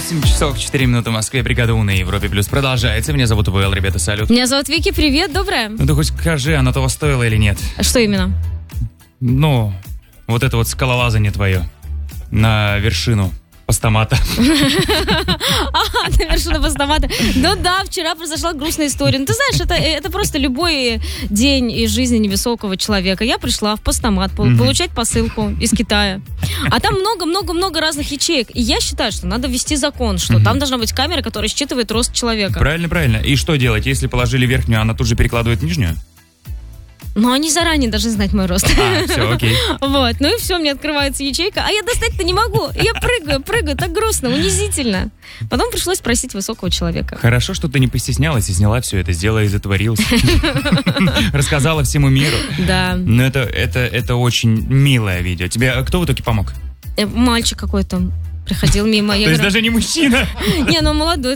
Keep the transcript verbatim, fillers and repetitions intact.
восемь часов четыре минуты в Москве. Бригада У на Европе Плюс продолжается. Меня зовут ВЛ, ребята, салют. Меня зовут Вики, привет, доброе. Ну ты хоть скажи, оно того стоило или нет? Что именно? Ну, вот это вот скалолазание твое на вершину постамата. А, на вершину постамата. Ну да, вчера произошла грустная история. Ну ты знаешь, это, это просто любой день из жизни невысокого человека. Я пришла в постамат mm-hmm. получать посылку из Китая. А там много-много-много разных ячеек. И я считаю, что надо ввести закон, что mm-hmm. там должна быть камера, которая считывает рост человека. Правильно, правильно. И что делать, если положили верхнюю, она тут же перекладывает нижнюю? Ну, они заранее должны знать мой рост. А, все, окей. Вот, ну и все, мне открывается ячейка, а я достать-то не могу. Я прыгаю, прыгаю, так грустно, унизительно. Потом пришлось просить высокого человека. Хорошо, что ты не постеснялась и сняла все это, сделала и затворилась. Рассказала всему миру. Да. Но это, это, это очень милое видео. Тебе кто в итоге помог? Мальчик какой-то приходил мимо. То есть даже не мужчина? Не, ну молодой.